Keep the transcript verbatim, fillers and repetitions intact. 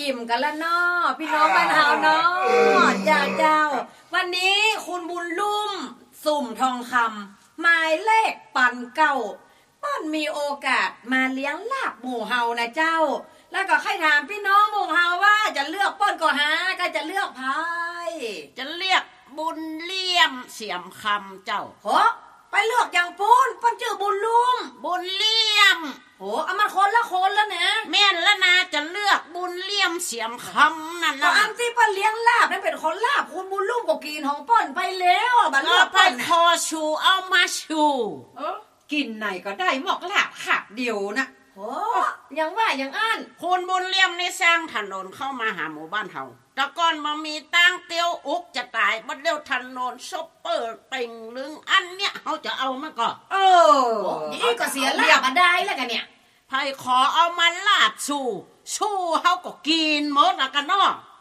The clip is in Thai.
อิ่มกันแล้วเนาะพี่น้องบ้านเฮาเนาะเจ้าเจ้าวันนี้คุณบุญลุ่มสุ่มทองคำหมายเลขปันเก้าป้อนมีโอกาสมาเลี้ยงลาบหมู่เฮานะเจ้าแล้วก็ใครถามพี่น้องหมู่เฮาว่าจะเลือกป้อนก็หาก็จะเลือกพายจะเรียกบุญเลี่ยมเสียมคำเจ้าโหไปเลือกอย่างปูนป้อนชื่อบุญลุ่มบุญเลี่ยมโหเอามาคนละคนแล้วเนี่ยแม่นละนาจะเลือกบุญเลี่ยมเสียมคำนั่นนะก็อันที่ป้อนเลี้ยงลาบนั่นเป็นคนลาบคุณบุญลุ่มก็กินของป้อนไปแล้วบัดเลือกไปคอชูเอามาชูเออกินไหนก็ได้หมอกลาบขับเดียวนะโอ้ยังว่ายังอันคุณบุญเลี่ยมนี่สร้างถนนเข้ามาหาหมู่บ้านเฮาแต่ก่อนมามีตั้งเตียวอุกจะตายบัดเดียวถนนซุปเปอร์เต็งลึงอันเนี้ยเฮาจะเอามาก่อนเออนี่ก็เสียลาบมาได้แล้วกันเนี่ยไผขอเอามาลาบสู้สู้เฮาก็กินหมดละกันเนาะ